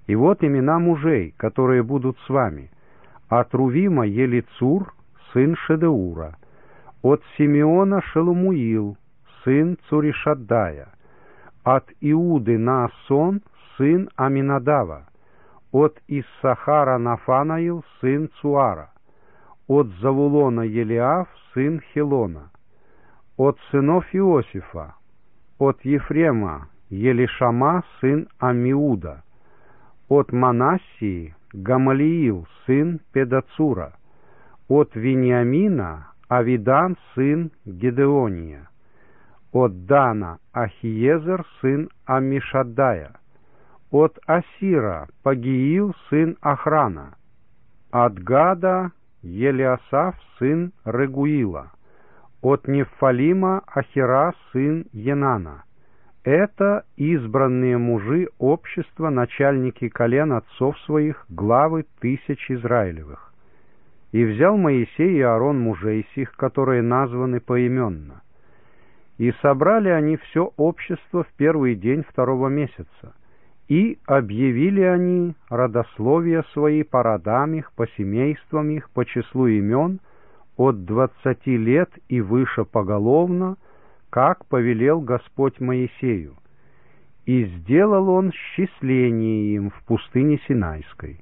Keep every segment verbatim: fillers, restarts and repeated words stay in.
И вот имена мужей, которые будут с вами. От Рувима Елицур, сын Шедеура. От Симеона Шелумуил, сын Цуришаддая. От Иуды Наасон, сын Аминадава. От Иссахара Нафанаил, сын Цуара. От Завулона Елиав, сын Хелона. От сынов Иосифа. От Ефрема Елишама, сын Амиуда. От Манассии Гамалиил, сын Педацура. От Вениамина Авидан, сын Гедеония. От Дана Ахиезер, сын Амишаддая. От Асира Пагиил, сын Охрана. От Гада Елиасаф, сын Регуила. От Нефалима Ахира, сын Енана. Это избранные мужи общества, начальники колен отцов своих, главы тысяч Израилевых. И взял Моисей и Аарон мужей сих, которые названы поименно. И собрали они все общество в первый день второго месяца. И объявили они родословия свои по родам их, по семействам их, по числу имен, от двадцати лет и выше поголовно, как повелел Господь Моисею. И сделал он счисление им в пустыне Синайской.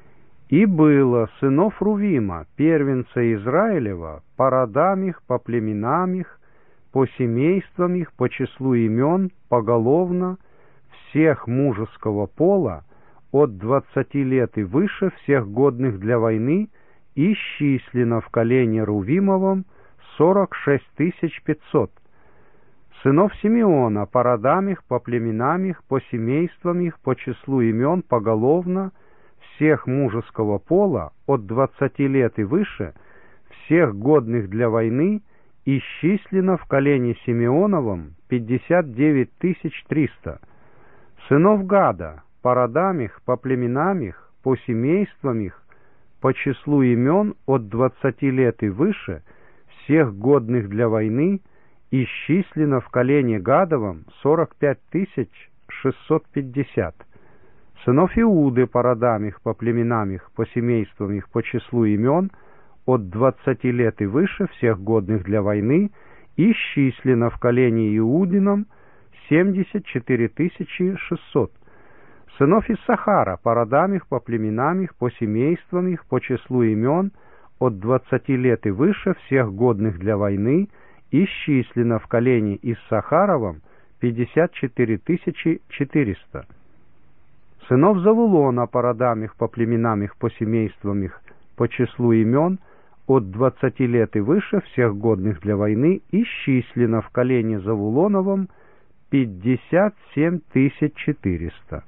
И было сынов Рувима, первенца Израилева, по родам их, по племенам их, по семействам их, по числу имен, поголовно, всех мужеского пола, от двадцати лет и выше, всех годных для войны, исчислено в колене Рувимовом сорок шесть тысяч пятьсот. Сынов Симеона, по родам их, по племенам их, по семействам их, по числу имен, поголовно, всех мужеского пола, от двадцати лет и выше, всех годных для войны, исчислено в колене Симеоновом пятьдесят девять тысяч триста. Сынов Гада, по родам их, по племенам их, по семействам их, по числу имен, от двадцати лет и выше, всех годных для войны, исчислено в колене Гадовом сорок пять тысяч шестьсот пятьдесят. Сынов Иуды, по родам их, по племенам их, по семействам их, по числу имен, от двадцати лет и выше, всех годных для войны, исчислено в колене Иудином семьдесят четыре тысячи шестьсот. Сынов Иссахара, по родам их, по племенам их, по семействам их, по числу имен, от двадцати лет и выше, всех годных для войны, исчислено в колене Иссахаровом пятьдесят четыре тысячи четыреста. Сынов Завулона, по родам их, по племенам их, по семействам их, по числу имен, от двадцати лет и выше, всех годных для войны, исчислено в колене Завулоновом пятьдесят семь тысяч четыреста.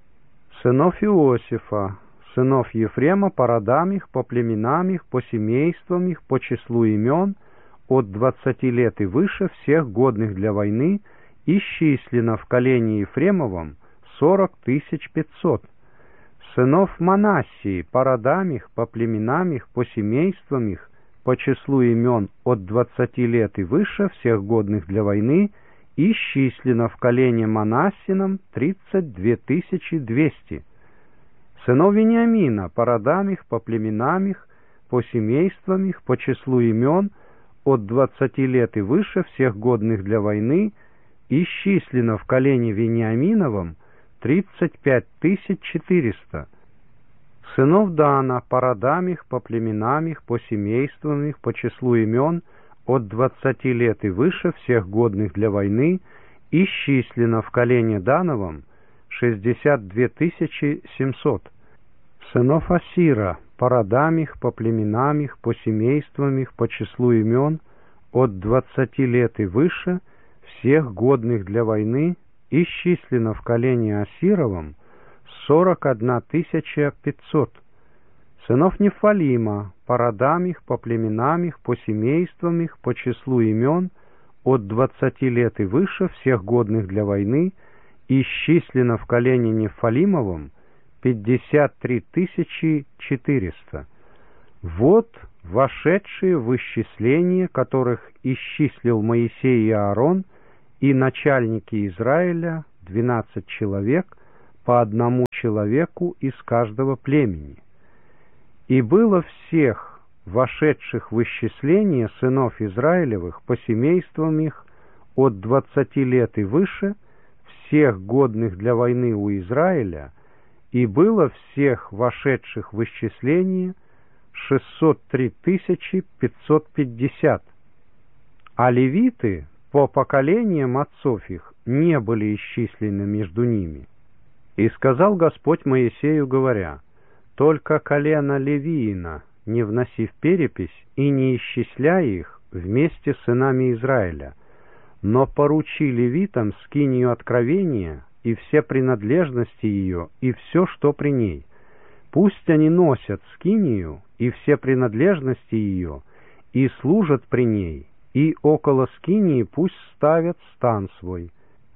Сынов Иосифа, сынов Ефрема, по родам их, по племенам их, по семействам их, по числу имен, от двадцати лет и выше, всех годных для войны, исчислено в колене Ефремовом сорок тысяч пятьсот. Сынов Манассии, по родам их, по племенам их, по семействам их, по числу имен, от двадцати лет и выше, всех годных для войны, исчислено в колене Манассином тридцать две тысячи двести. Сынов Вениамина, по родам их, по племенам их, по семействам их, по числу имен, от двадцати лет и выше, всех годных для войны, исчислено в колене Вениаминовом тридцать пять тысяч четыреста. Сынов Дана, по родам их, по племенам их, по семействам их, по числу имен, от двадцати лет и выше, всех годных для войны, исчислено в колене Дановом шестьдесят две тысячи семьсот. Сынов Асира, по родам их, по племенам их, по семействам их, по числу имен, от двадцати лет и выше, всех годных для войны, исчислено в колене Асировом сорок одна тысяча пятьсот. Сынов Нефалима, по родам их, по племенам их, по семействам их, по числу имен, от двадцати лет и выше, всех годных для войны, исчислено в колене Нефалимовом пятьдесят три тысячи четыреста. Вот вошедшие в исчисление, которых исчислил Моисей и Аарон, и начальники Израиля, двенадцать человек, по одному человеку из каждого племени. И было всех вошедших в исчисление сынов Израилевых по семействам их от двадцати лет и выше, всех годных для войны у Израиля, и было всех вошедших в исчисление шестьсот три тысячи пятьсот пятьдесят. А левиты по поколениям отцов их не были исчислены между ними. И сказал Господь Моисею, говоря: «Только колено Левиина не вноси в перепись и не исчисляй их вместе с сынами Израиля, но поручи левитам скинию откровения и все принадлежности ее, и все, что при ней. Пусть они носят скинию и все принадлежности ее, и служат при ней, и около скинии пусть ставят стан свой.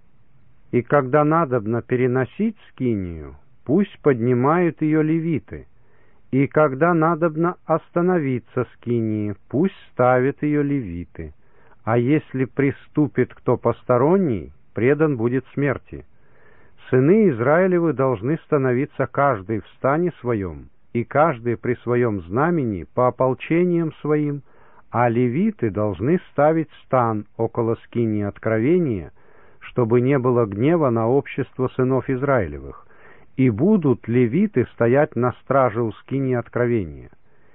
И когда надобно переносить скинию, пусть поднимают ее левиты, и когда надобно остановиться скинии, пусть ставят ее левиты. А если приступит кто посторонний, предан будет смерти. Сыны Израилевы должны становиться каждый в стане своем, и каждый при своем знамени по ополчениям своим, а левиты должны ставить стан около скинии откровения, чтобы не было гнева на общество сынов Израилевых, и будут левиты стоять на страже у скинии откровения.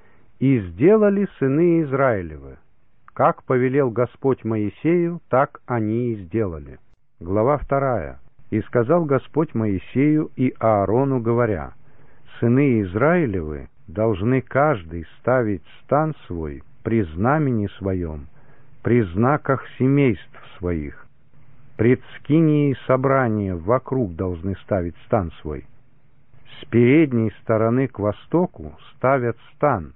И сделали сыны Израилевы, как повелел Господь Моисею, так они и сделали». Глава вторая. «И сказал Господь Моисею и Аарону, говоря: сыны Израилевы должны каждый ставить стан свой при знамени своем, при знаках семейств своих. Пред скинией собрания вокруг должны ставить стан свой. С передней стороны к востоку ставят стан,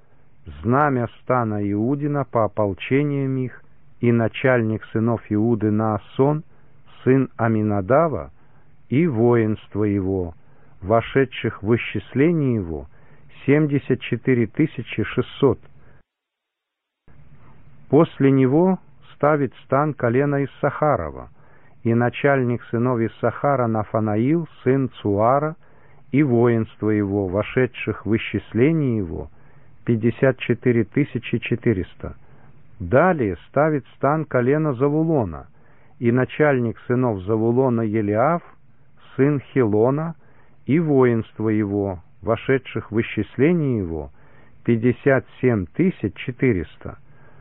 знамя стана Иудина по ополчениям их, и начальник сынов Иуды Наасон, сын Аминадава, и воинство его, вошедших в исчисление его, семьдесят четыре тысячи шестьсот. После него ставит стан колена Иссахарова, и начальник сынов Иссахара Нафанаил, сын Цуара, и воинство его, вошедших в исчисление его, пятьдесят четыре тысячи четыреста. Далее ставит стан колена Завулона, и начальник сынов Завулона Елиав, сын Хилона, и воинство его, вошедших в исчисление его, пятьдесят семь тысяч четыреста.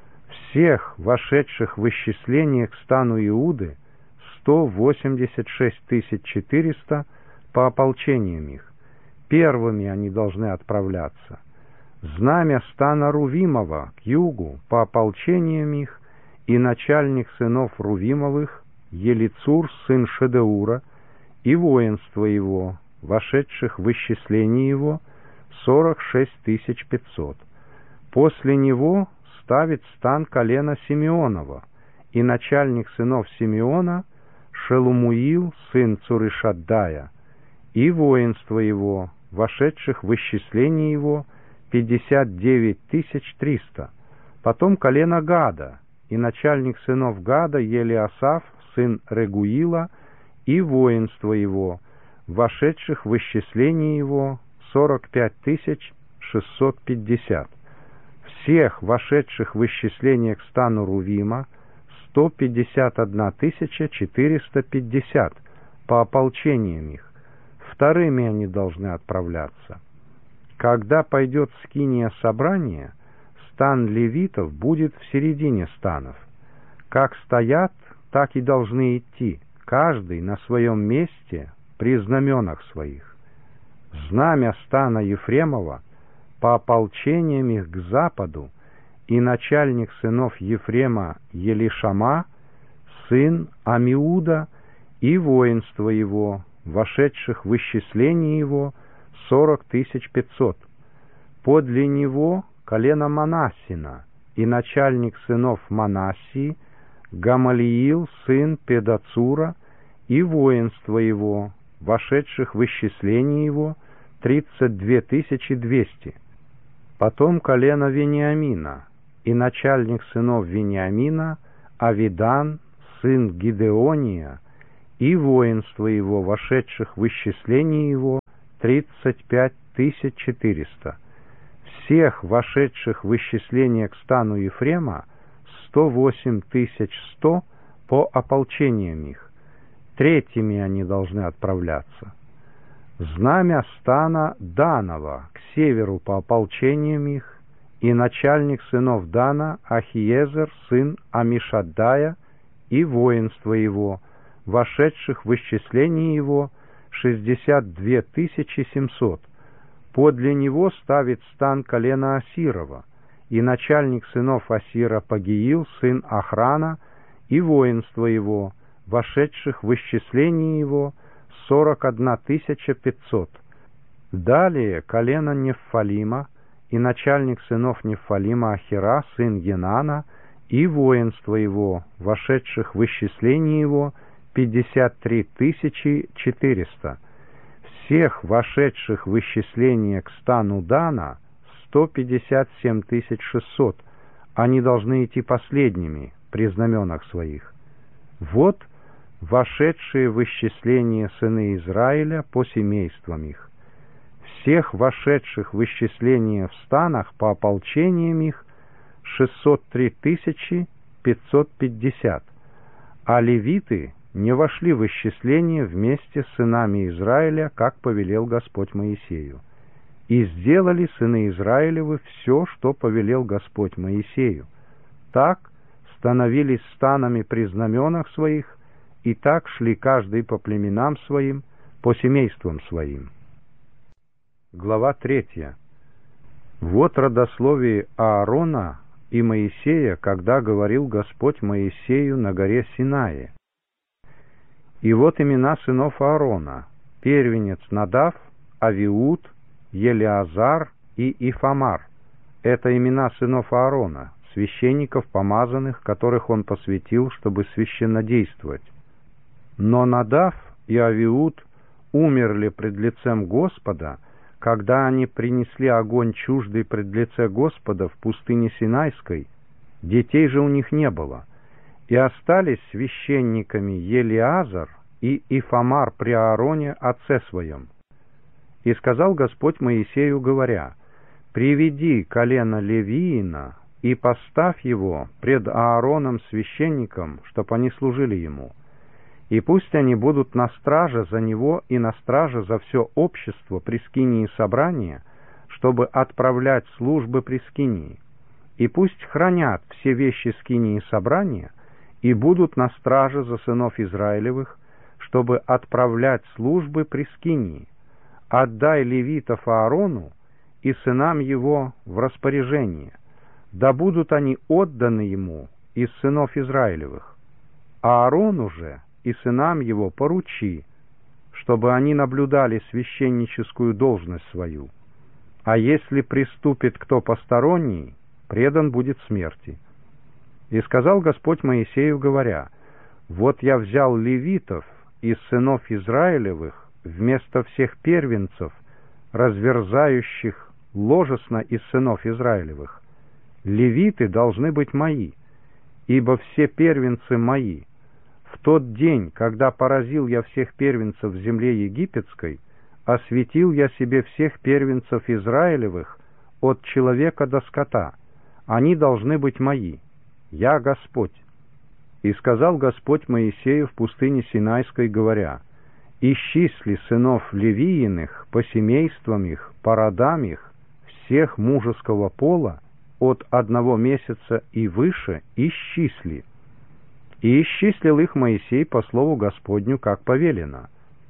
Всех вошедших в исчисление к стану Иуды сто восемьдесят шесть тысяч четыреста по ополчениям их. Первыми они должны отправляться. Знамя стана Рувимова к югу по ополчениям их, и начальник сынов Рувимовых Елицур, сын Шедеура, и воинство его, вошедших в исчисление его, сорок шесть тысяч пятьсот. После него ставит стан колена Симеонова, и начальник сынов Симеона Шелумуил, сын Цуришаддая, и воинство его, вошедших в исчисление его, пятьдесят девять тысяч триста. Потом колено Гада, и начальник сынов Гада Елиасаф, сын Регуила, и воинство его, вошедших в исчисление его, сорок пять тысяч шестьсот пятьдесят. Всех вошедших в исчисление к стану Рувима сто пятьдесят одна тысяча четыреста пятьдесят по ополчениям их. Вторыми они должны отправляться. Когда пойдет скиния собрания, стан левитов будет в середине станов. Как стоят, так и должны идти, каждый на своем месте при знаменах своих. Знамя стана Ефремова по ополчениям их к западу, и начальник сынов Ефрема Елишама, сын Амиуда, и воинство его, вошедших в исчисление его, сорок тысяч пятьсот. Подле него колено Манассина, и начальник сынов Манассии Гамалиил, сын Педацура, и воинство его, вошедших в исчисление его, тридцать две тысячи двести. Потом колено Вениамина, и начальник сынов Вениамина Авидан, сын Гидеония, и воинство его, вошедших в исчисление его, тридцать пять тысяч четыреста. Всех вошедших в исчисление к стану Ефрема сто восемь тысяч сто по ополчениям их. Третьими они должны отправляться. Знамя стана Данова к северу по ополчениям их, и начальник сынов Дана Ахиезер, сын Амишаддая, и воинство его, вошедших в исчисление его, шестьдесят две тысячи семьсот. Подле него ставит стан колена Асирова, и начальник сынов Асира Пагиил, сын Охрана, и воинство его, вошедших в исчисление его, сорок одна тысяча пятьсот. Далее колено Неффалима, и начальник сынов Неффалима Ахира, сын Енана, и воинство его, вошедших в исчисление его, пятьдесят три тысячи четыреста. Всех вошедших в исчисление к стану Дана сто пятьдесят семь тысяч шестьсот. Они должны идти последними при знаменах своих. Вот вошедшие в исчисление сыны Израиля по семействам их. Всех вошедших в исчисление в станах по ополчениям их шестьсот три тысячи пятьсот пятьдесят. А левиты не вошли в исчисление вместе с сынами Израиля, как повелел Господь Моисею. И сделали сыны Израилевы все, что повелел Господь Моисею. Так становились станами при знаменах своих, и так шли каждый по племенам своим, по семействам своим. Глава третья. Вот родословие Аарона и Моисея, когда говорил Господь Моисею на горе Синае. И вот имена сынов Аарона: первенец Надав, Авиуд, Елеазар и Ифамар. Это имена сынов Аарона, священников помазанных, которых он посвятил, чтобы священнодействовать. Но Надав и Авиуд умерли пред лицем Господа, когда они принесли огонь чуждый пред лице Господа в пустыне Синайской. Детей же у них не было. И остались священниками Елеазар и Ифамар при Аароне отце своем. И сказал Господь Моисею, говоря: «Приведи колено Левиина и поставь его пред Аароном священником, чтоб они служили ему. И пусть они будут на страже за него и на страже за все общество при скинии собрания, чтобы отправлять службы при скинии. И пусть хранят все вещи скинии собрания и будут на страже за сынов Израилевых, чтобы отправлять службы при скинии. Отдай левитов Аарону и сынам его в распоряжение, да будут они отданы ему из сынов Израилевых. Аарону же и сынам его поручи, чтобы они наблюдали священническую должность свою. А если приступит кто посторонний, предан будет смерти». И сказал Господь Моисею, говоря: «Вот я взял левитов из сынов Израилевых вместо всех первенцев, разверзающих ложесно из сынов Израилевых. Левиты должны быть мои, ибо все первенцы мои. В тот день, когда поразил я всех первенцев в земле египетской, осветил я себе всех первенцев Израилевых от человека до скота. Они должны быть мои. Я Господь». И сказал Господь Моисею в пустыне Синайской, говоря: «Исчисли сынов Левииных по семействам их, по родам их, всех мужеского пола, от одного месяца и выше, исчисли». И исчислил их Моисей по слову Господню, как повелено.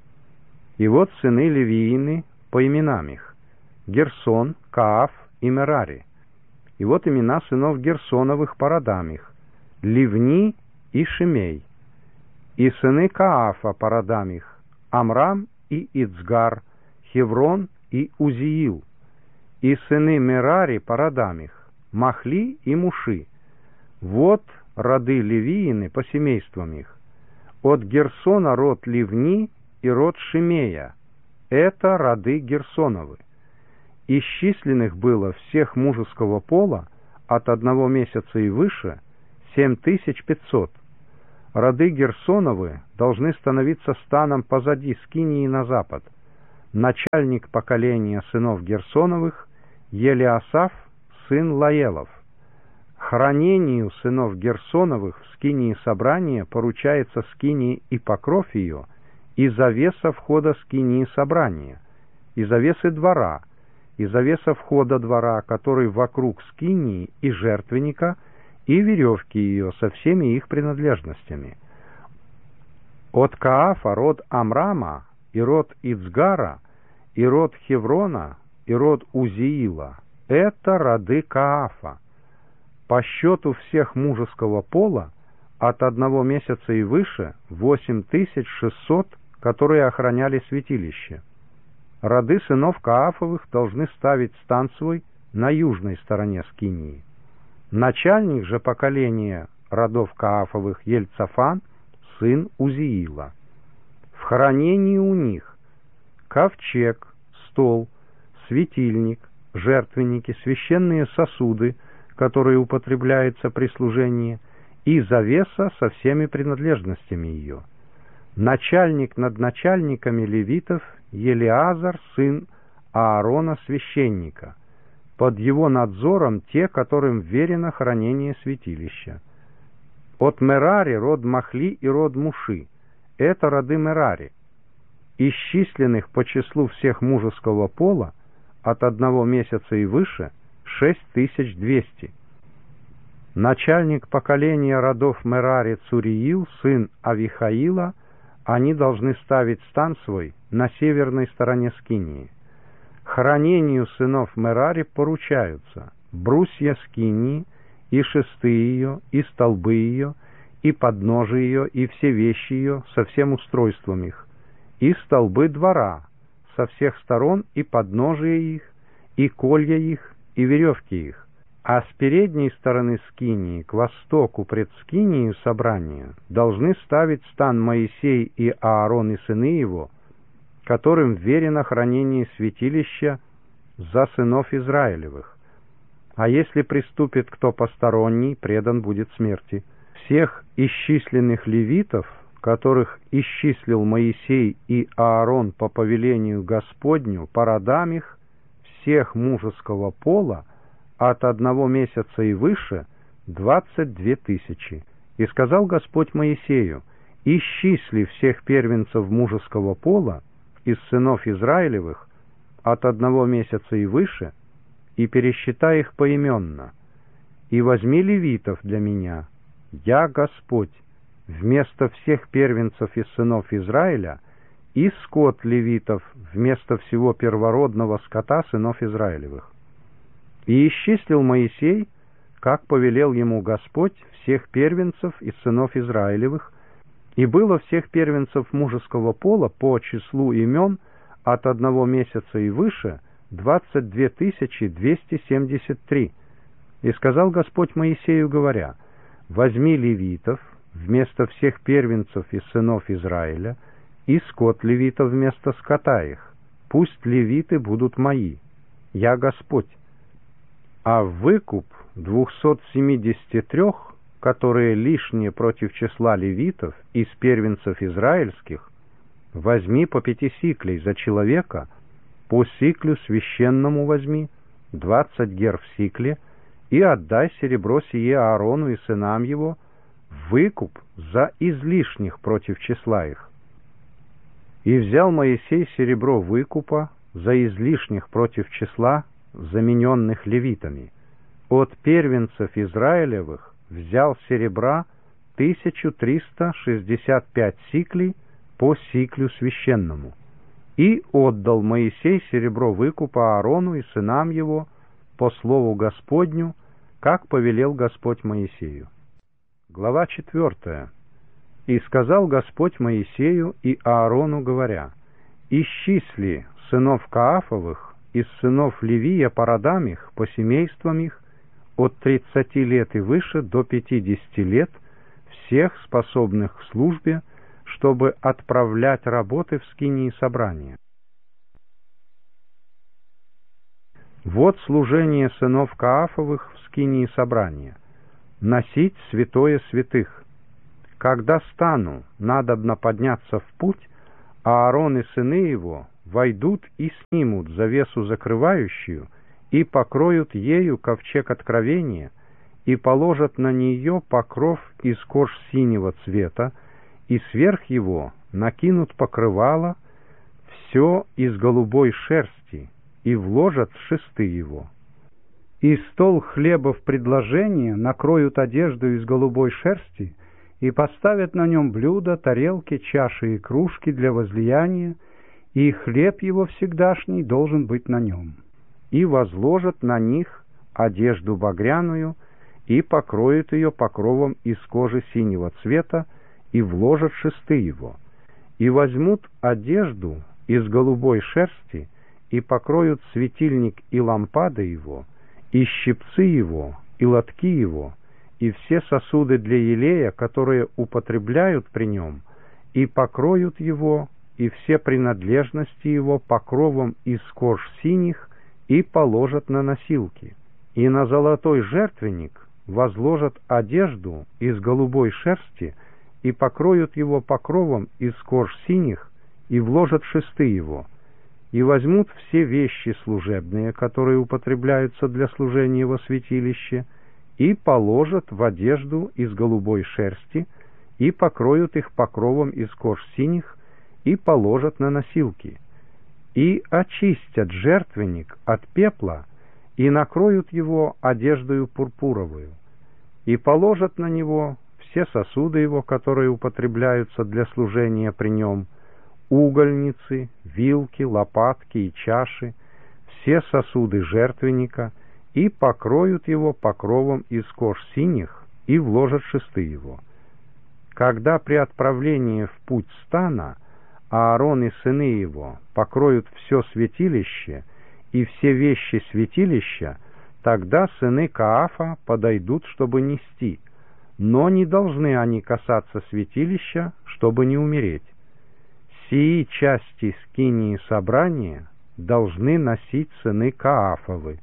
И вот сыны Левиины по именам их: Герсон, Кааф и Мерари. И вот имена сынов Герсоновых по родам их: Ливни и Шимей. И сыны Каафа по родам их: Амрам и Ицгар, Хеврон и Узиил. И сыны Мерари по родам их: Махли и Муши. Вот роды Левиины по семействам их: от Герсона род Ливни и род Шимея. Это роды Герсоновы. Исчисленных было всех мужеского пола от одного месяца и выше семь тысяч пятьсот. Роды Герсоновы должны становиться станом позади скинии на запад. Начальник поколения сынов Герсоновых Елиасаф, сын Лаелов. Хранению сынов Герсоновых в скинии собрания поручается скинии и покров ее, и завеса входа скинии собрания, и завесы двора, и завеса входа двора, который вокруг скинии и жертвенника, и веревки ее со всеми их принадлежностями. От Каафа род Амрама, и род Ицгара, и род Хеврона, и род Узиила. Это роды Каафа. По счету всех мужеского пола от одного месяца и выше восемь тысяч шестьсот, которые охраняли святилище. Роды сынов Каафовых должны ставить стан свой на южной стороне скинии. Начальник же поколения родов Каафовых Ельцафан, сын Узиила. В хранении у них ковчег, стол, светильник, жертвенники, священные сосуды, которые употребляются при служении, и завеса со всеми принадлежностями ее. Начальник над начальниками левитов Елиазар, сын Аарона, священника. Под его надзором те, которым верено хранение святилища. От Мерари род Махли и род Муши. Это роды Мерари. Исчисленных по числу всех мужеского пола от одного месяца и выше шесть тысяч двести. Начальник поколения родов Мерари Цуриил, сын Авихаила, они должны ставить стан свой на северной стороне скинии. Хранению сынов Мерари поручаются брусья скинии, и шесты ее, и столбы ее, и подножие ее, и все вещи ее со всем устройством их, и столбы двора со всех сторон, и подножие их, и колья их, и веревки их. А с передней стороны скинии к востоку пред скинией собрания должны ставить стан Моисей и Аарон и сыны его, которым верено хранение святилища за сынов Израилевых. А если приступит кто посторонний, предан будет смерти. Всех исчисленных левитов, которых исчислил Моисей и Аарон по повелению Господню, по родам их, всех мужеского пола, от одного месяца и выше, двадцать две тысячи. И сказал Господь Моисею: исчисли всех первенцев мужеского пола из сынов Израилевых от одного месяца и выше, и пересчитай их поименно, и возьми левитов для меня, я Господь, вместо всех первенцев из сынов Израиля, и скот левитов вместо всего первородного скота сынов Израилевых. И исчислил Моисей, как повелел ему Господь, всех первенцев из сынов Израилевых, и было всех первенцев мужеского пола по числу имен от одного месяца и выше двадцать две тысячи двести семьдесят три. И сказал Господь Моисею, говоря: возьми левитов вместо всех первенцев из сынов Израиля, и скот левитов вместо скота их. Пусть левиты будут мои, я Господь. А выкуп двухсот семидесяти трех, которые лишние против числа левитов из первенцев израильских, возьми по пяти сиклей за человека, по сиклю священному возьми, двадцать гер в сикле, и отдай серебро сие Аарону и сынам его, выкуп за излишних против числа их. И взял Моисей серебро выкупа за излишних против числа, замененных левитами. От первенцев Израилевых взял серебра тысячу триста шестьдесят пять сиклей по сиклю священному. И отдал Моисей серебро выкупа Аарону и сынам его по слову Господню, как повелел Господь Моисею. Глава четвертая. И сказал Господь Моисею и Аарону, говоря: исчисли сынов Каафовых из сынов Левия по родам их, по семействам их, от тридцати лет и выше до пятидесяти лет, всех способных к службе, чтобы отправлять работы в скинии собрания. Вот служение сынов Каафовых в скинии собрания: носить святое святых. Когда стану надобно подняться в путь, Аарон и сыны его войдут и снимут завесу закрывающую, и покроют ею ковчег откровения, и положат на нее покров из кож синего цвета, и сверх его накинут покрывало, все из голубой шерсти, и вложат шесты его. И стол хлеба в предложение накроют одежду из голубой шерсти, и поставят на нем блюда, тарелки, чаши и кружки для возлияния, и хлеб его всегдашний должен быть на нем. И возложат на них одежду багряную, и покроют ее покровом из кожи синего цвета, и вложат шесты его. И возьмут одежду из голубой шерсти, и покроют светильник и лампады его, и щипцы его, и лотки его, и все сосуды для елея, которые употребляют при нем, и покроют его, и все принадлежности его покровом из кож синих, и положат на носилки. И на золотой жертвенник возложат одежду из голубой шерсти, и покроют его покровом из кож синих, и вложат шесты его. И возьмут все вещи служебные, которые употребляются для служения во святилище, и положат в одежду из голубой шерсти, и покроют их покровом из кож синих, и положат на носилки. И очистят жертвенник от пепла, и накроют его одеждою пурпуровую, и положат на него все сосуды его, которые употребляются для служения при нем, угольницы, вилки, лопатки и чаши, все сосуды жертвенника, и покроют его покровом из кож синих, и вложат шесты его. Когда при отправлении в путь стана Аарон и сыны его покроют все святилище и все вещи святилища, тогда сыны Каафа подойдут, чтобы нести, но не должны они касаться святилища, чтобы не умереть. Сии части скинии собрания должны носить сыны Каафовы.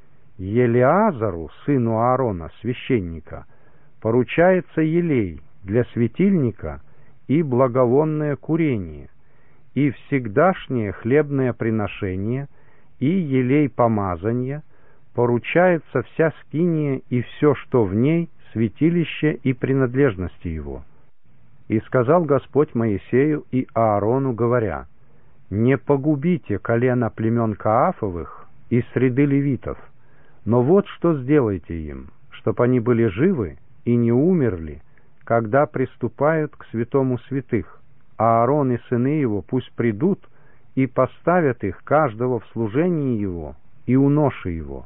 Елеазару, сыну Аарона, священника, поручается елей для светильника и благовонное курение, и всегдашнее хлебное приношение, и елей помазания, поручается вся скиния и все, что в ней, святилище и принадлежности его. И сказал Господь Моисею и Аарону, говоря: «Не погубите колено племен Каафовых и среды левитов, но вот что сделайте им, чтоб они были живы и не умерли, когда приступают к святому святых. Аарон и сыны его пусть придут и поставят их каждого в служении его и у ноши его.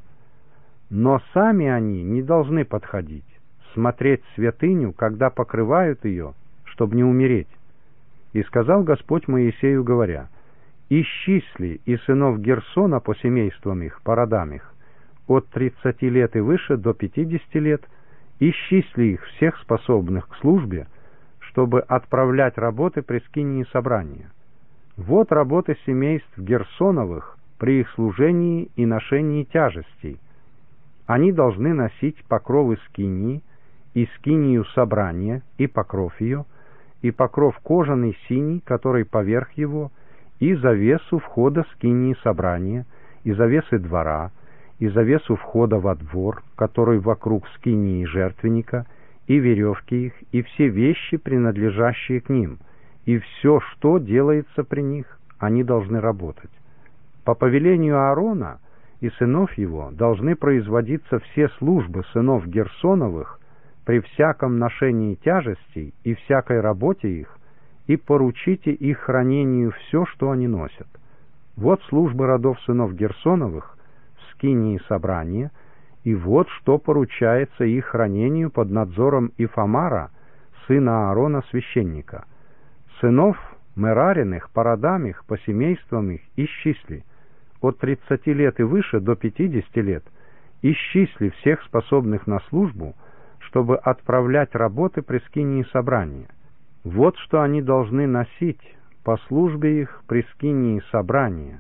Но сами они не должны подходить, смотреть святыню, когда покрывают ее, чтобы не умереть». И сказал Господь Моисею, говоря: «Исчисли и сынов Герсона по семействам их, по родам их, от тридцати лет и выше до пятидесяти лет, исчисли их всех способных к службе, чтобы отправлять работы при скинии собрания. Вот работы семейств Герсоновых при их служении и ношении тяжестей. Они должны носить покровы скинии, и скинию собрания, и покров ее, и покров кожаный синий, который поверх его, и завесу входа скинии собрания, и завесы двора, и завесу входа во двор, который вокруг скинии жертвенника, и веревки их, и все вещи, принадлежащие к ним, и все, что делается при них, они должны работать. По повелению Аарона и сынов его должны производиться все службы сынов Герсоновых при всяком ношении тяжестей и всякой работе их, и поручите их хранению все, что они носят. Вот службы родов сынов Герсоновых в скинии собрания, и вот что поручается их хранению под надзором Ифамара, сына Аарона, священника. Сынов Мерариных по родам их, по семействам их исчисли, от тридцати лет и выше до пятидесяти лет, исчисли всех способных на службу, чтобы отправлять работы при скинии собрания. Вот что они должны носить по службе их при скинии собрания: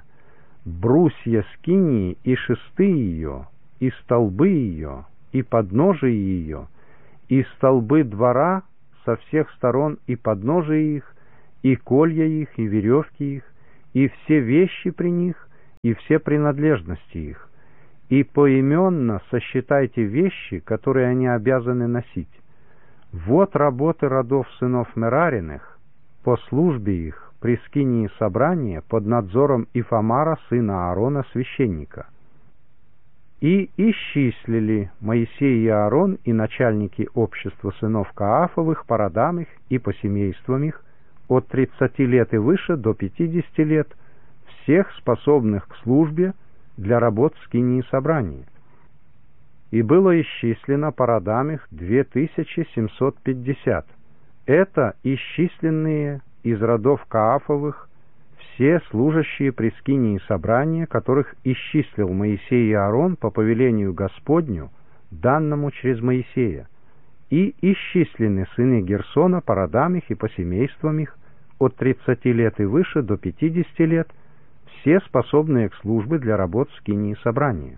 брусья скинии и шесты ее, и столбы ее, и подножия ее, и столбы двора со всех сторон и подножия их, и колья их, и веревки их, и все вещи при них, и все принадлежности их. И поименно сосчитайте вещи, которые они обязаны носить. Вот работы родов сынов Мерариных по службе их при скинии собрания под надзором Ифамара, сына Аарона, священника. И исчислили Моисей и Аарон и начальники общества сынов Каафовых по родам их и по семействам их от тридцати лет и выше до пятидесяти лет, всех способных к службе для работ скинии собрания. И было исчислено по родам их две тысячи семьсот пятьдесят. Это исчисленные из родов Каафовых все служащие при скинии собрания, которых исчислил Моисей и Аарон по повелению Господню, данному через Моисея, и исчислены сыны Герсона по родам их и по семействам их от тридцати лет и выше до пятидесяти лет, все способные к службе для работ скинии собрания.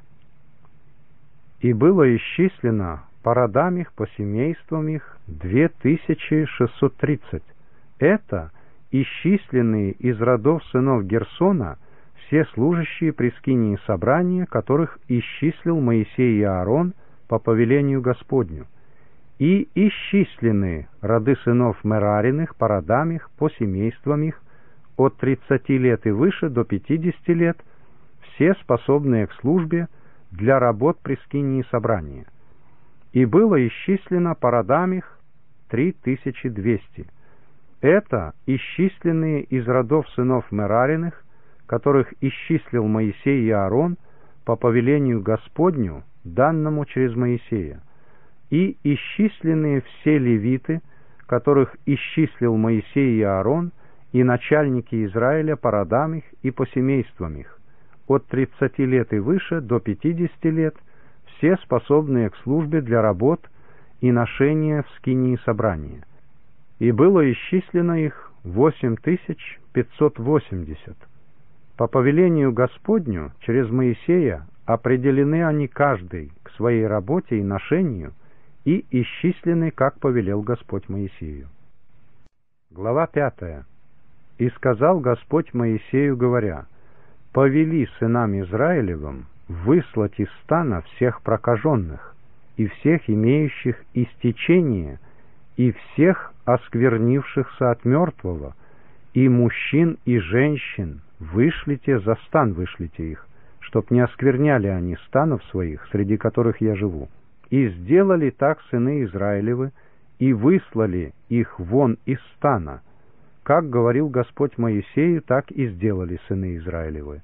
И было исчислено по родам их, по семействам их две тысячи шестьсот тридцать. Это исчисленные из родов сынов Герсона все служащие при скинии собрания, которых исчислил Моисей и Аарон по повелению Господню, и исчислены роды сынов Мерариных по родам их, по семействам их от тридцати лет и выше до пятидесяти лет, все способные к службе для работ при скинии собрания. И было исчислено по родам их три тысячи двести. Это исчисленные из родов сынов Мерариных, которых исчислил Моисей и Аарон по повелению Господню, данному через Моисея, и исчисленные все левиты, которых исчислил Моисей и Аарон, и начальники Израиля по родам их и по семействам их, от тридцати лет и выше до пятидесяти лет, все способные к службе для работ и ношения в скинии собрания. И было исчислено их восемь тысяч пятьсот восемьдесят. По повелению Господню через Моисея определены они каждый к своей работе и ношению, и исчислены, как повелел Господь Моисею. Глава пятая. «И сказал Господь Моисею, говоря: повели сынам Израилевым выслать из стана всех прокаженных, и всех имеющих истечение, и всех осквернившихся от мертвого, и мужчин, и женщин, вышлите за стан, вышлите их, чтоб не оскверняли они станов своих, среди которых я живу. И сделали так сыны Израилевы, и выслали их вон из стана. Как говорил Господь Моисею, так и сделали сыны Израилевы.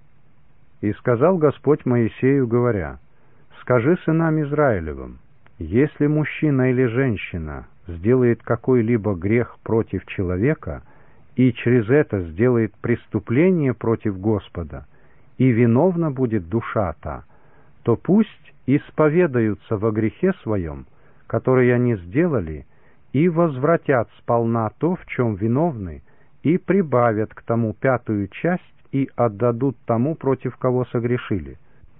И сказал Господь Моисею, говоря: скажи сынам Израилевым: если мужчина или женщина сделает какой-либо грех против человека и через это сделает преступление против Господа, и виновна будет душа та, то пусть исповедаются во грехе своем, который они сделали, и возвратят сполна то, в чем виновны, и прибавят к тому пятую часть, и отдадут тому, против кого согрешили.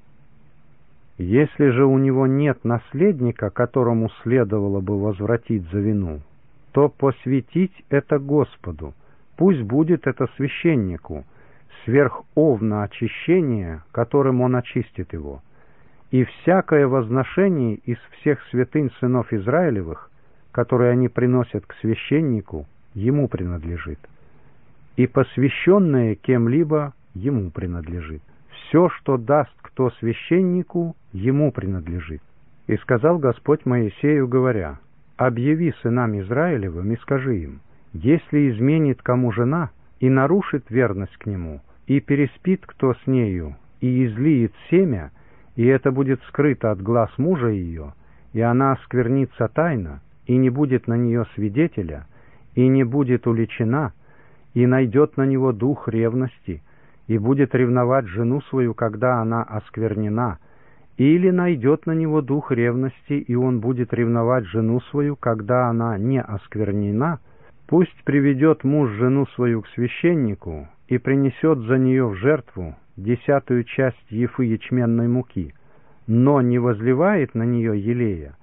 Если же у него нет наследника, которому следовало бы возвратить за вину, то посвятить это Господу, пусть будет это священнику, сверх овна очищения, которым он очистит его. И всякое возношение из всех святынь сынов Израилевых, которые они приносят к священнику, ему принадлежит. И посвященное кем-либо ему принадлежит. Все, что даст кто священнику, ему принадлежит. И сказал Господь Моисею, говоря: объяви сынам Израилевым и скажи им: если изменит кому жена и нарушит верность к нему, и переспит кто с нею, и излиет семя, и это будет скрыто от глаз мужа ее, и она осквернится тайно, и не будет на нее свидетеля, и не будет уличена, и найдет на него дух ревности, и будет ревновать жену свою, когда она осквернена, или найдет на него дух ревности, и он будет ревновать жену свою, когда она не осквернена, пусть приведет муж жену свою к священнику и принесет за нее в жертву десятую часть ефы ячменной муки, но не возливает на нее елея,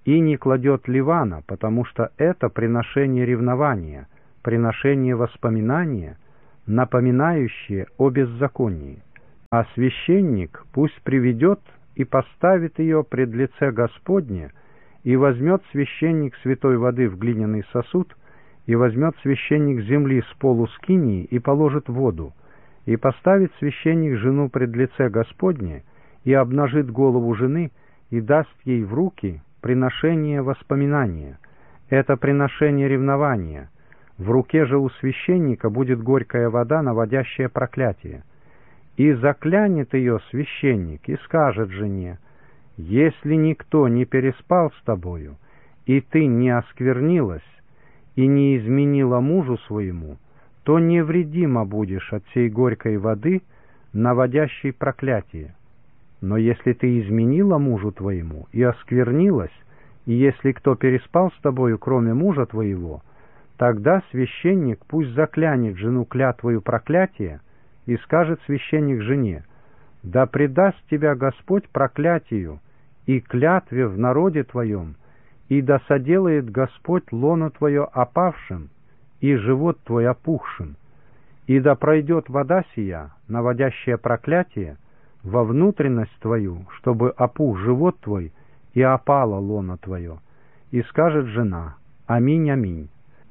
и не кладет ливана, потому что это приношение ревнования, приношение воспоминания, напоминающее о беззаконии. А священник пусть приведет и поставит ее пред лице Господне, и возьмет священник святой воды в глиняный сосуд, и возьмет священник земли с полу скинии и положит воду, и поставит священник жену пред лице Господне, и обнажит голову жены, и даст ей в руки приношение воспоминания. Это приношение ревнования. В руке же у священника будет горькая вода, наводящая проклятие. И заклянет ее священник, и скажет жене: «Если никто не переспал с тобою, и ты не осквернилась, и не изменила мужу своему, то невредима будешь от сей горькой воды, наводящей проклятие. Но если ты изменила мужу твоему и осквернилась, и если кто переспал с тобою, кроме мужа твоего, тогда священник пусть заклянет жену клятвою проклятия, и скажет священник жене: да предаст тебя Господь проклятию и клятве в народе твоем, и да соделает Господь лоно твое опавшим, и живот твой опухшим, и да пройдет вода сия, наводящая проклятие, во внутренность твою, чтобы опух живот твой, и опало лоно твое. И скажет жена: аминь, аминь.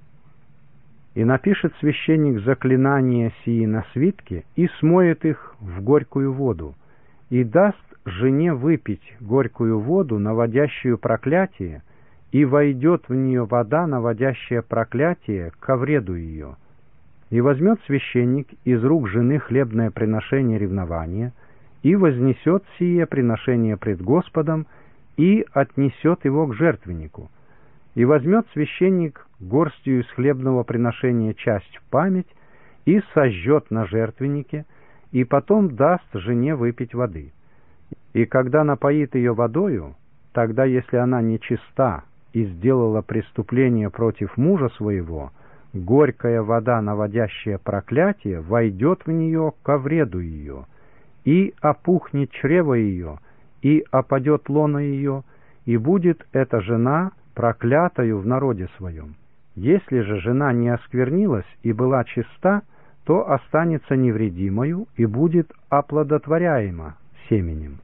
И напишет священник заклинания сии на свитке, и смоет их в горькую воду, и даст жене выпить горькую воду, наводящую проклятие, и войдет в нее вода, наводящая проклятие, ко вреду ее. И возьмет священник из рук жены хлебное приношение ревнования, и вознесет сие приношение пред Господом, и отнесет его к жертвеннику. И возьмет священник горстью из хлебного приношения часть в память, и сожжет на жертвеннике, и потом даст жене выпить воды. И когда напоит ее водою, тогда, если она нечиста и сделала преступление против мужа своего, горькая вода, наводящая проклятие, войдет в нее ко вреду ее, и опухнет чрево ее, и опадет лоно ее, и будет эта жена проклятою в народе своем. Если же жена не осквернилась и была чиста, то останется невредимою и будет оплодотворяема семенем.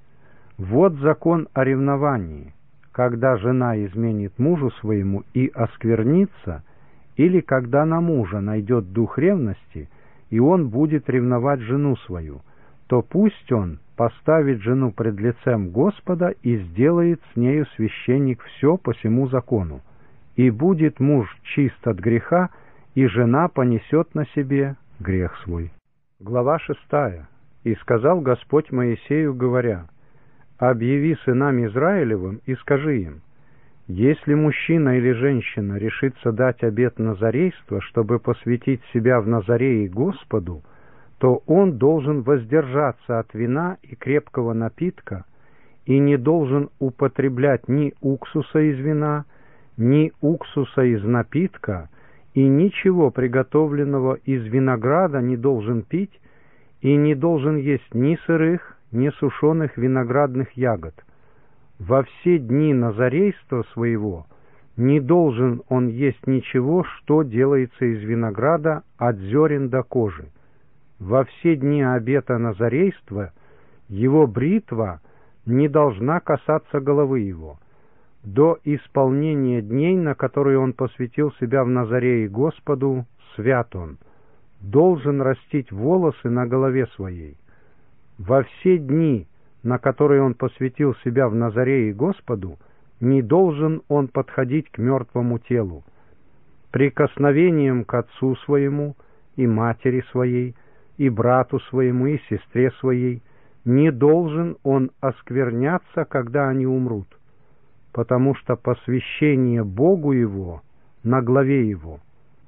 Вот закон о ревновании, когда жена изменит мужу своему и осквернится, или когда на мужа найдет дух ревности, и он будет ревновать жену свою, то пусть он поставит жену пред лицем Господа и сделает с нею священник все по сему закону. И будет муж чист от греха, и жена понесет на себе грех свой. Глава шестая. «И сказал Господь Моисею, говоря: объяви сынам Израилевым и скажи им: если мужчина или женщина решится дать обет назарейства, чтобы посвятить себя в Назарее Господу, то он должен воздержаться от вина и крепкого напитка, и не должен употреблять ни уксуса из вина, ни уксуса из напитка, и ничего приготовленного из винограда не должен пить, и не должен есть ни сырых, ни сушеных виноградных ягод. Во все дни назарейства своего не должен он есть ничего, что делается из винограда от зерен до кожи. Во все дни обета назарейства его бритва не должна касаться головы его. До исполнения дней, на которые он посвятил себя в Назарее Господу, свят он, должен растить волосы на голове своей. Во все дни, на которые он посвятил себя в Назарее Господу, не должен он подходить к мертвому телу. Прикосновением к отцу своему и матери своей, и брату своему, и сестре своей не должен он оскверняться, когда они умрут, потому что посвящение Богу его на главе его.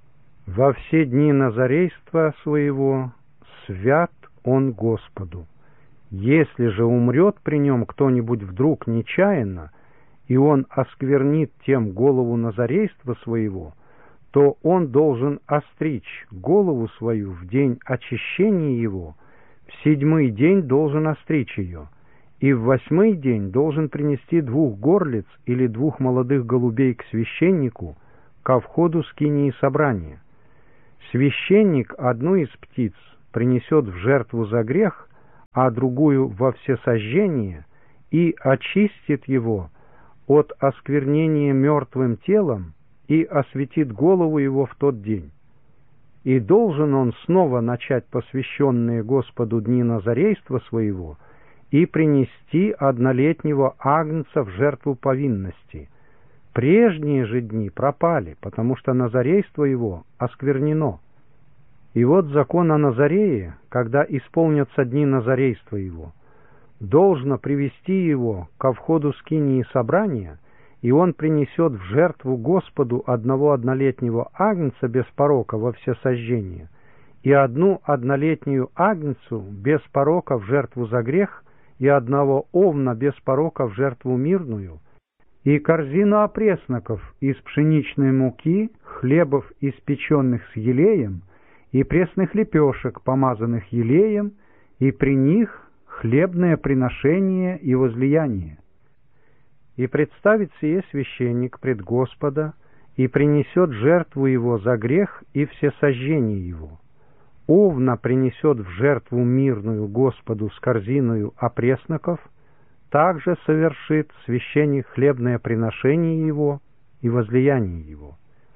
Во все дни назарейства своего свят он Господу. Если же умрет при нем кто-нибудь вдруг нечаянно, и он осквернит тем голову назарейства своего, то он должен остричь голову свою в день очищения его, в седьмой день должен остричь ее, и в восьмой день должен принести двух горлиц или двух молодых голубей к священнику ко входу скинии собрания. Священник одну из птиц принесет в жертву за грех, а другую во всесожжение, и очистит его от осквернения мертвым телом и осветит голову его в тот день. И должен он снова начать посвященные Господу дни назарейства своего и принести однолетнего агнца в жертву повинности. Прежние же дни пропали, потому что назарейство его осквернено. И вот закон о Назарее, когда исполнятся дни назарейства его, должно привести его ко входу скинии собрания, и он принесет в жертву Господу одного однолетнего агнца без порока во всесожжение и одну однолетнюю агнцу без порока в жертву за грех и одного овна без порока в жертву мирную, и корзину опресноков из пшеничной муки, хлебов, испеченных с елеем, и пресных лепешек, помазанных елеем, и при них хлебное приношение и возлияние. И представит сие священник пред Господа, и принесет жертву его за грех и всесожжение его. Овна принесет в жертву мирную Господу с корзиною опресноков, также совершит священник хлебное приношение его и возлияние его.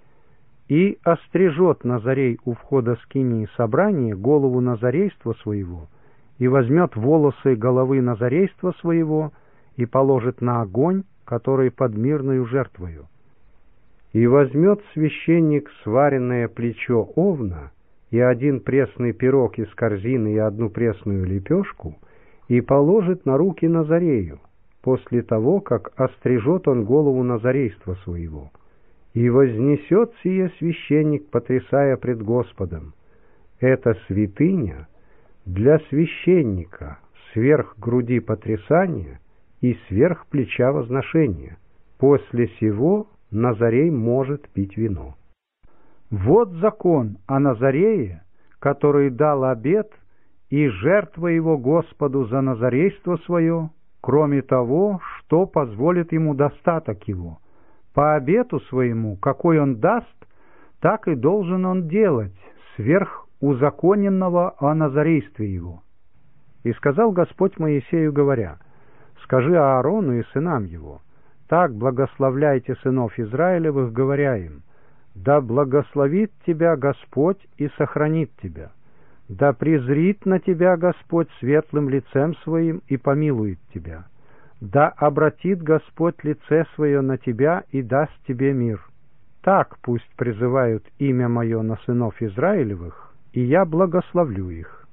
И острижет Назарей у входа скинии собрания голову назарейства своего, и возьмет волосы головы назарейства своего, и положит на огонь, который под мирною жертвою. И возьмет священник сваренное плечо овна, и один пресный пирог из корзины, и одну пресную лепешку, и положит на руки Назарею, после того, как острижет он голову назарейства своего. И вознесет сие священник, потрясая пред Господом: это святыня для священника сверх груди потрясания и сверх плеча возношения. После сего Назарей может пить вино. Вот закон о Назарее, который дал обет, и жертва его Господу за назарейство свое, кроме того, что позволит ему достаток его. По обету своему, какой он даст, так и должен он делать, сверх узаконенного о назарействе его. И сказал Господь Моисею, говоря: скажи Аарону и сынам его: так благословляйте сынов Израилевых, говоря им: да благословит тебя Господь и сохранит тебя, да презрит на тебя Господь светлым лицем своим и помилует тебя, да обратит Господь лице свое на тебя и даст тебе мир. Так пусть призывают имя мое на сынов Израилевых, и я благословлю их.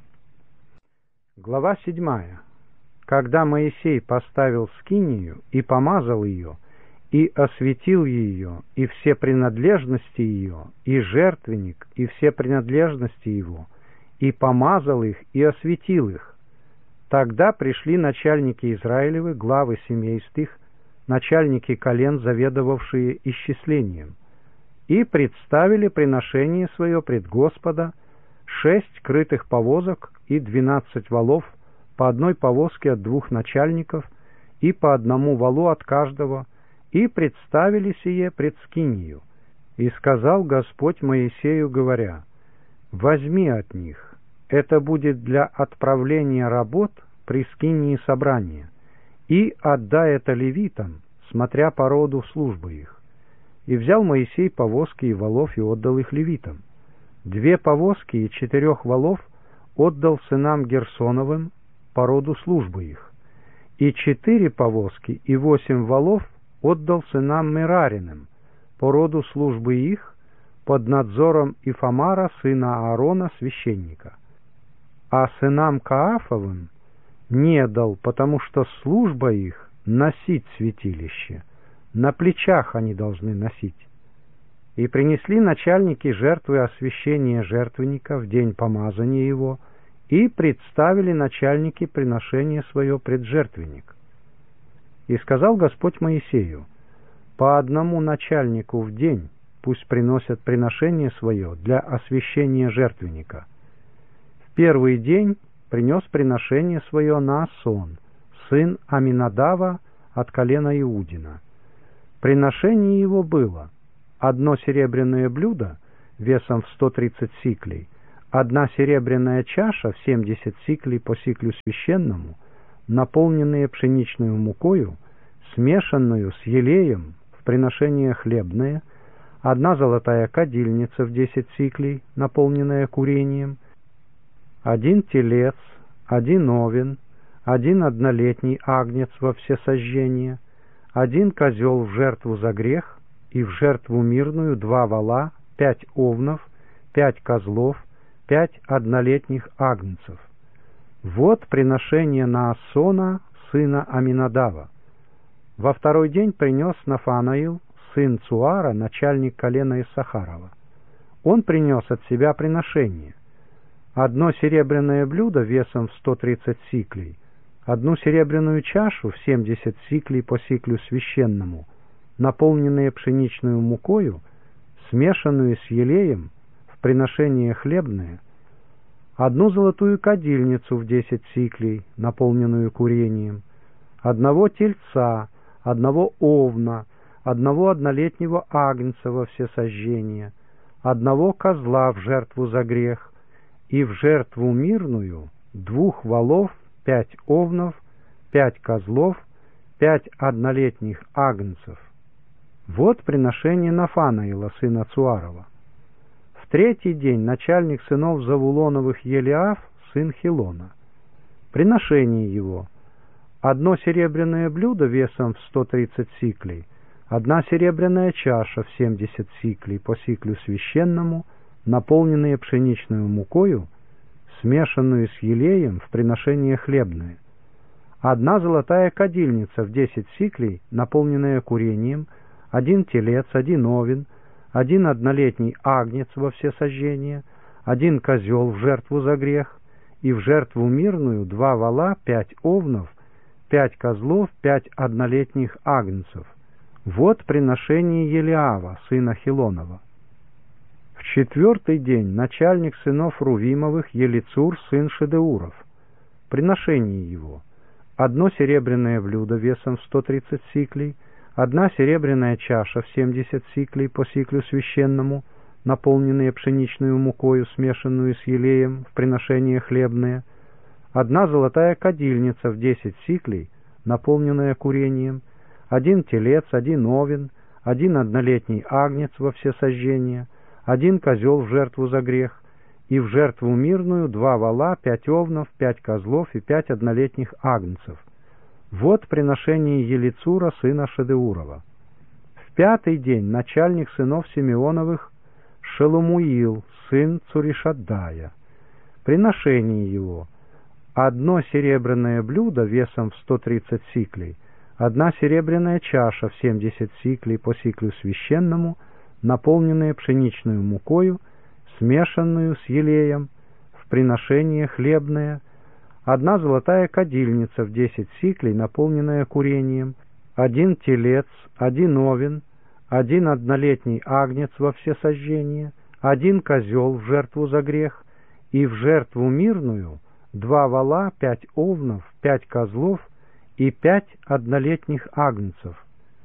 Глава седьмая. Когда Моисей поставил скинию и помазал ее, и осветил ее, и все принадлежности ее, и жертвенник, и все принадлежности его, и помазал их, и осветил их, тогда пришли начальники Израилевы, главы семейств их, начальники колен, заведовавшие исчислением, и представили приношение свое пред Господа: шесть крытых повозок и двенадцать валов, по одной повозке от двух начальников, и по одному валу от каждого, и представили сие пред скинию. И сказал Господь Моисею, говоря: возьми от них, это будет для отправления работ при скинии собрания, и отдай это левитам, смотря по роду службы их. И взял Моисей повозки и валов и отдал их левитам. Две повозки и четырех валов отдал сынам Герсоновым по роду службы их, и четыре повозки и восемь валов отдал сынам Мерариным по роду службы их, под надзором Ифамара, сына Аарона, священника. А сынам Каафовым не дал, потому что служба их — носить святилище, на плечах они должны носить. И принесли начальники жертвы освящения жертвенника в день помазания его, и представили начальники приношение свое пред жертвенник. И сказал Господь Моисею: по одному начальнику в день пусть приносят приношение свое для освящения жертвенника. В первый день принес приношение свое Наасон, сын Аминадава от колена Иудина. Приношение его было: одно серебряное блюдо весом в сто тридцать сиклей, одна серебряная чаша в семьдесят сиклей по сиклю священному, наполненные пшеничную мукою, смешанную с елеем в приношение хлебное, одна золотая кадильница в десять сиклей, наполненная курением, один телец, один овен, один однолетний агнец во всесожжение, один козел в жертву за грех и в жертву мирную два вола, пять овнов, пять козлов, пять однолетних агнцев. Вот приношение Наасона, сына Аминадава. Во второй день принес Нафанаил, сын Цуара, начальник колена Иссахарова. Он принес от себя приношение: одно серебряное блюдо весом в сто тридцать сиклей, одну серебряную чашу в семьдесят сиклей по сиклю священному, наполненные пшеничную мукою, смешанную с елеем в приношение хлебное, одну золотую кадильницу в десять сиклей, наполненную курением, одного тельца, одного овна, одного однолетнего агнца во всесожжение, одного козла в жертву за грех и в жертву мирную двух волов, пять овнов, пять козлов, пять однолетних агнцев. Вот приношение Нафанаила, сына Цуарова. В третий день начальник сынов Завулоновых Елиаф, сын Хилона. Приношение его: одно серебряное блюдо весом в сто тридцать сиклей, одна серебряная чаша в семьдесят сиклей по сиклю священному, наполненные пшеничную мукою, смешанную с елеем в приношение хлебное, одна золотая кадильница в десять сиклей, наполненная курением, один телец, один овен, один однолетний агнец во всесожжение, один козел в жертву за грех и в жертву мирную два вола, пять овнов, пять козлов, пять однолетних агнцев. Вот приношение Елиава, сына Хилонова. В четвертый день начальник сынов Рувимовых Елицур, сын Шедеуров. Приношение его: одно серебряное блюдо весом в сто тридцать сиклей, одна серебряная чаша в семьдесят сиклей по сиклю священному, наполненные пшеничную мукою, смешанную с елеем в приношение хлебное, одна золотая кадильница в десять сиклей, наполненная курением, один телец, один овен, один однолетний агнец во всесожжение, один козел в жертву за грех и в жертву мирную два вола, пять овнов, пять козлов и пять однолетних агнцев. Вот приношение Елицура, сына Шедеурова. В пятый день начальник сынов Симеоновых Шеломуил, сын Цуришаддая. Приношение его: одно серебряное блюдо весом в сто тридцать сиклей, одна серебряная чаша в семьдесят сиклей по сиклю священному, наполненная пшеничную мукою, смешанную с елеем в приношение хлебное, одна золотая кадильница в десять сиклей, наполненная курением, один телец, один овен, один однолетний агнец во всесожжение, один козел в жертву за грех и в жертву мирную два вола, пять овнов, пять козлов и пять однолетних агнцев.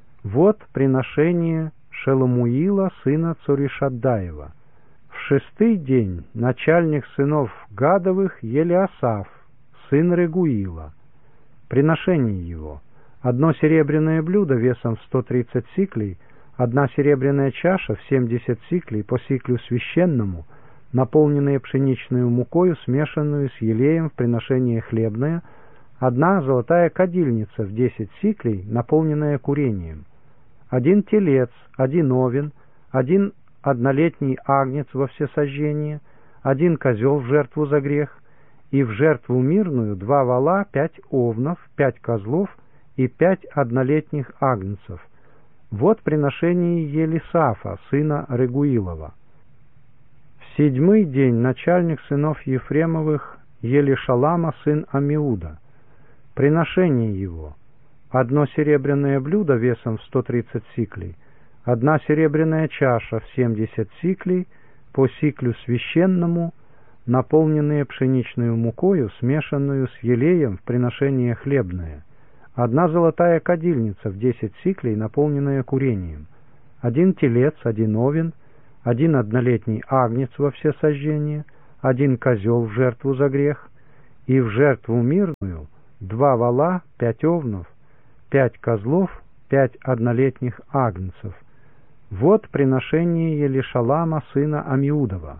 Вот приношение Шеломуила, сына Цуришаддаева. В шестый день начальник сынов Гадовых Елиасаф, сын Регуила. Приношение его: одно серебряное блюдо весом в сто тридцать сиклей, одна серебряная чаша в семьдесят сиклей по сиклю священному, наполненные пшеничную мукою, смешанную с елеем в приношение хлебное, одна золотая кадильница в десять сиклей, наполненная курением, один телец, один овен, один однолетний агнец во всесожжение, один козел в жертву за грех и в жертву мирную два вола, пять овнов, пять козлов и пять однолетних агнцев. Вот приношение Елисафа, сына Регуилова. В седьмой день начальник сынов Ефремовых Елишалама, сын Амиуда. Приношение его: одно серебряное блюдо весом в сто тридцать сиклей, одна серебряная чаша в семьдесят сиклей по сиклю священному, наполненные пшеничную мукою, смешанную с елеем в приношение хлебное, одна золотая кадильница в десять сиклей, наполненная курением, один телец, один овен, один однолетний агнец во всесожжение, один козел в жертву за грех, и в жертву мирную два вола, пять овнов, пять козлов, пять однолетних агнцев. Вот приношение Елишалама, сына Амиудова.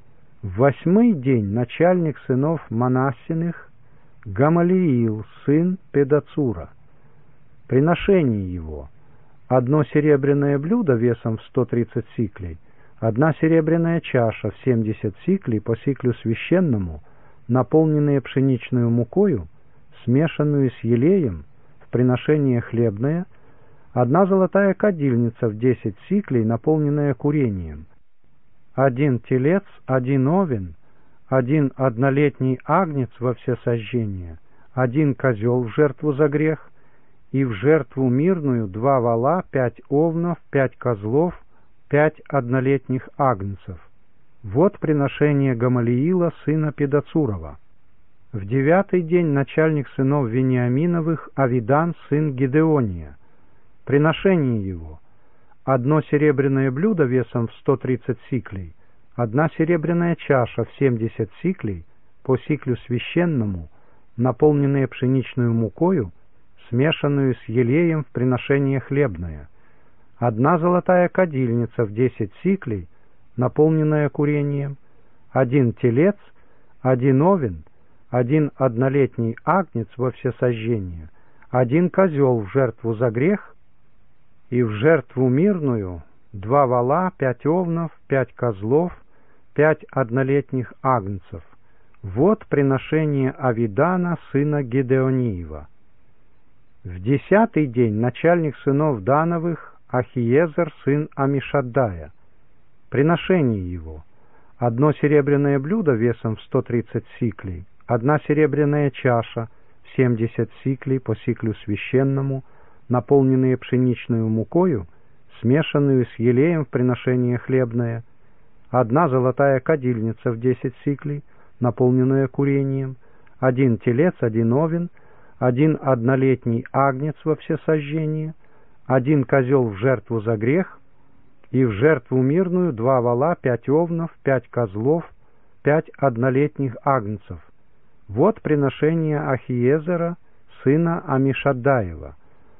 В восьмой день начальник сынов Манассиных Гамалиил, сын Педацура. Приношение его: одно серебряное блюдо весом в сто тридцать сиклей, одна серебряная чаша в семьдесят сиклей по сиклю священному, наполненные пшеничную мукою, смешанную с елеем, в приношение хлебное, одна золотая кадильница в десять сиклей, наполненная курением, один телец, один овен, один однолетний агнец во всесожжение, один козел в жертву за грех, и в жертву мирную два вола, пять овнов, пять козлов, пять однолетних агнцев. Вот приношение Гамалиила, сына Педацурова. В девятый день начальник сынов Вениаминовых Авидан, сын Гидеония. Приношение его: одно серебряное блюдо весом в сто тридцать сиклей, одна серебряная чаша в семьдесят сиклей по сиклю священному, наполненная пшеничную мукою, смешанную с елеем в приношение хлебное, одна золотая кадильница в десять сиклей, наполненная курением, один телец, один овен, один однолетний агнец во всесожжение, один козел в жертву за грех, и в жертву мирную два вола, пять овнов, пять козлов, пять однолетних агнцев. Вот приношение Авидана, сына Гидеониева. В десятый день начальник сынов Дановых Ахиезер, сын Амишаддая. Приношение его: одно серебряное блюдо весом в сто тридцать сиклей, одна серебряная чаша в семьдесят сиклей по сиклю священному, наполненные пшеничную мукою, смешанную с елеем в приношение хлебное, одна золотая кадильница в десять сиклей, наполненная курением, один телец, один овен, один однолетний агнец во всесожжение, один козел в жертву за грех, и в жертву мирную два вола, пять овнов, пять козлов, пять однолетних агнцев. Вот приношение Ахиезера, сына Амишаддаева.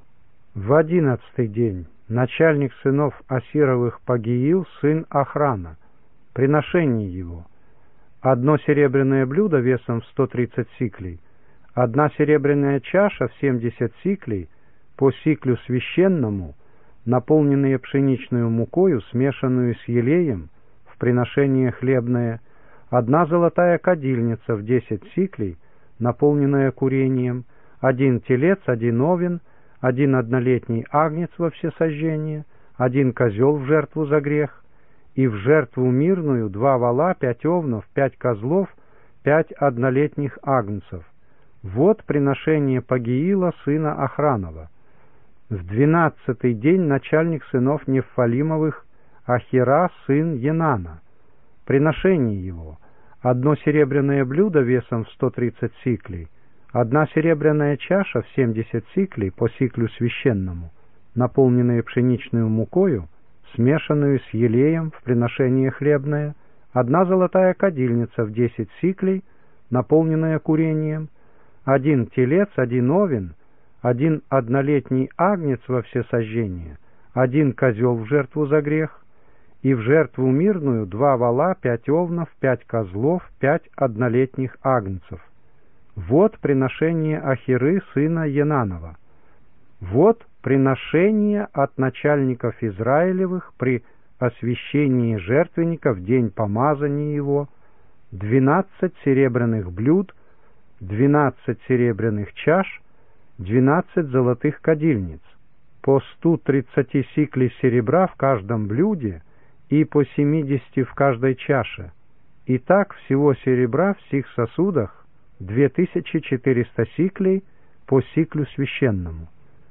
В одиннадцатый день начальник сынов Асировых Пагиил, сын Охрана. Приношение его: одно серебряное блюдо весом в сто тридцать сиклей, одна серебряная чаша в семьдесят сиклей по сиклю священному, наполненные пшеничную мукою, смешанную с елеем, в приношение хлебное, одна золотая кадильница в десять сиклей, наполненная курением, один телец, один овен, один однолетний агнец во всесожжение, один козел в жертву за грех, и в жертву мирную два вола, пять овнов, пять козлов, пять однолетних агнцев. Вот приношение Пагиила, сына Охранова. В двенадцатый день начальник сынов Нефалимовых Ахира, сын Енана. Приношение его: одно серебряное блюдо весом в сто тридцать сиклей, одна серебряная чаша в семьдесят сиклей по сиклю священному, наполненная пшеничную мукою, смешанную с елеем в приношение хлебное, одна золотая кадильница в десять сиклей, наполненная курением, один телец, один овен, один однолетний агнец во всесожжение, один козел в жертву за грех, и в жертву мирную два вола, пять овнов, пять козлов, пять однолетних агнцев. Вот приношение Ахиры, сына Енанова. Вот приношение от начальников Израилевых при освящении жертвенника в день помазания его: двенадцать серебряных блюд, двенадцать серебряных чаш, двенадцать золотых кадильниц, по сту тридцати сиклей серебра в каждом блюде и по семидесяти в каждой чаше. И так всего серебра в сих сосудах две тысячи четыреста сиклей по сиклю священному.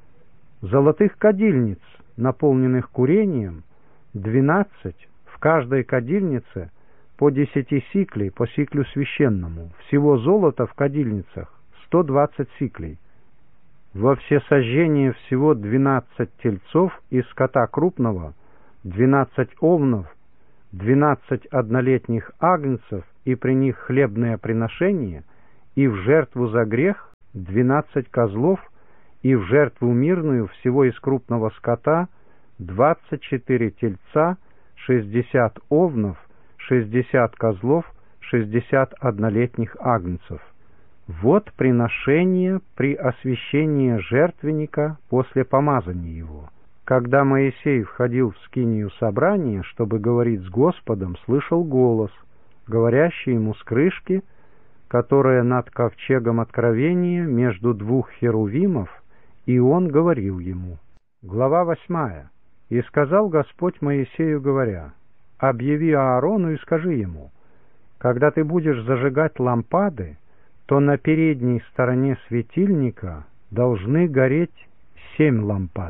Золотых кадильниц, наполненных курением, двенадцать, в каждой кадильнице по десяти сиклей по сиклю священному. Всего золота в кадильницах сто двадцать сиклей. во всесожжение всего двенадцать тельцов из скота крупного, двенадцать овнов, двенадцать однолетних агнцев и при них хлебное приношение, и в жертву за грех двенадцать козлов, и в жертву мирную всего из крупного скота двадцать четыре тельца, шестьдесят овнов, шестьдесят козлов, шестьдесят однолетних агнцев. Вот приношение при освящении жертвенника после помазания его. Когда Моисей входил в скинию собрания, чтобы говорить с Господом, слышал голос, говорящий ему с крышки, которая над ковчегом откровения между двух херувимов, и он говорил ему. Глава восьмая. «И сказал Господь Моисею, говоря, объяви Аарону и скажи ему, когда ты будешь зажигать лампады, то на передней стороне светильника должны гореть семь лампад».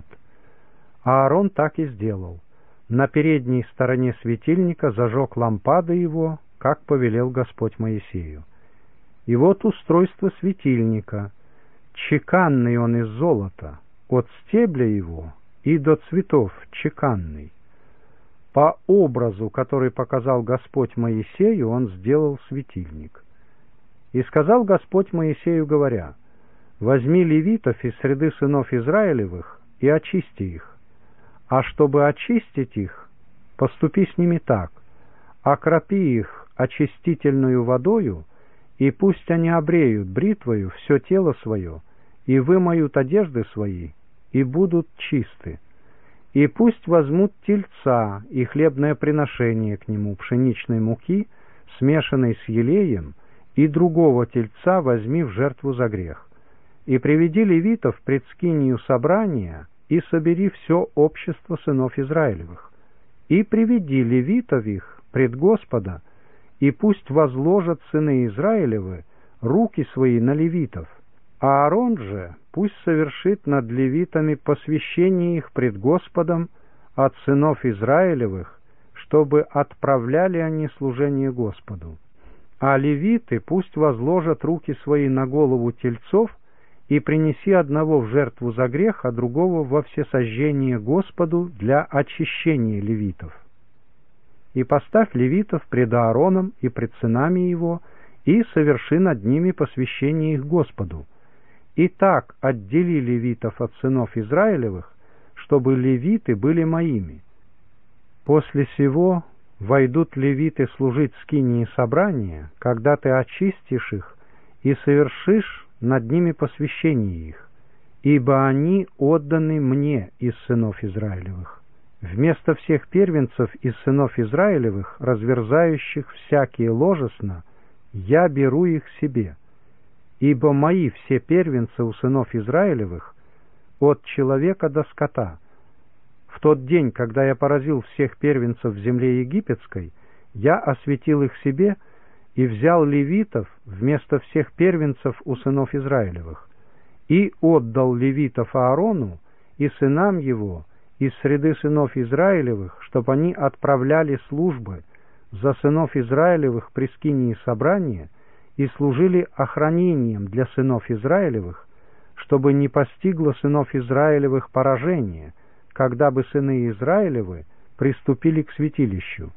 Аарон так и сделал. На передней стороне светильника зажег лампады его, как повелел Господь Моисею. И вот устройство светильника. Чеканный он из золота, от стебля его и до цветов чеканный. По образу, который показал Господь Моисею, он сделал светильник. И сказал Господь Моисею, говоря, возьми левитов из среды сынов Израилевых и очисти их. А чтобы очистить их, поступи с ними так: окропи их очистительную водою, и пусть они обреют бритвою все тело свое, и вымоют одежды свои, и будут чисты. И пусть возьмут тельца и хлебное приношение к нему пшеничной муки, смешанной с елеем, и другого тельца возьми в жертву за грех. И приведи левитов пред скинию собрания, и собери все общество сынов Израилевых. И приведи левитов их пред Господа, и пусть возложат сыны Израилевы руки свои на левитов. А Аарон же пусть совершит над левитами посвящение их пред Господом от сынов Израилевых, чтобы отправляли они служение Господу. А левиты пусть возложат руки свои на голову тельцов, и принеси одного в жертву за грех, а другого во всесожжение Господу для очищения левитов. И поставь левитов пред Аароном и пред сынами его, и соверши над ними посвящение их Господу. И так отдели левитов от сынов Израилевых, чтобы левиты были моими. После сего войдут левиты служить в скинии собрания, когда ты очистишь их и совершишь над ними посвящение их, ибо они отданы мне из сынов Израилевых. Вместо всех первенцев из сынов Израилевых, разверзающих всякие ложесно, я беру их себе, ибо мои все первенцы у сынов Израилевых от человека до скота. В тот день, когда я поразил всех первенцев в земле египетской, я осветил их себе и взял левитов вместо всех первенцев у сынов Израилевых, и отдал левитов Аарону и сынам его из среды сынов Израилевых, чтобы они отправляли службы за сынов Израилевых при скинии собрания и служили охранением для сынов Израилевых, чтобы не постигло сынов Израилевых поражение, когда бы сыны Израилевы приступили к святилищу.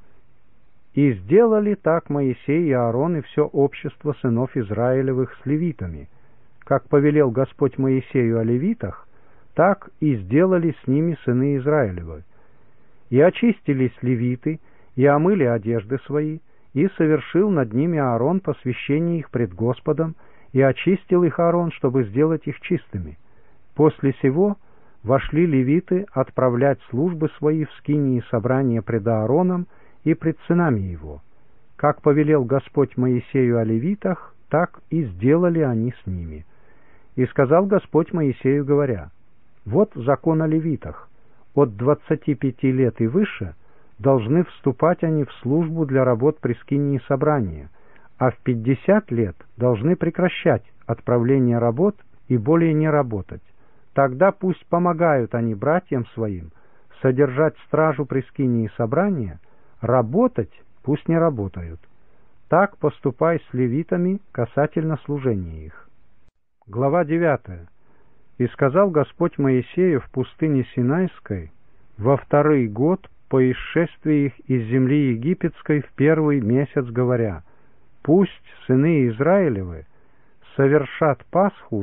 И сделали так Моисей и Аарон и все общество сынов Израилевых с левитами. Как повелел Господь Моисею о левитах, так и сделали с ними сыны Израилевы. И очистились левиты, и омыли одежды свои, и совершил над ними Аарон посвящение их пред Господом, и очистил их Аарон, чтобы сделать их чистыми. После сего вошли левиты отправлять службы свои в скинии собрания пред Аароном и пред сынами его. Как повелел Господь Моисею о левитах, так и сделали они с ними. И сказал Господь Моисею, говоря, вот закон о левитах. От двадцати пяти лет и выше должны вступать они в службу для работ при скинии собрания, а в пятьдесят лет должны прекращать отправление работ и более не работать. Тогда пусть помогают они братьям своим содержать стражу при скинии собрания, работать пусть не работают. Так поступай с левитами касательно служения их. Глава девятая. И сказал Господь Моисею в пустыне Синайской во второй год по исшествии их из земли египетской в первый месяц, говоря: пусть сыны Израилевы совершат Пасху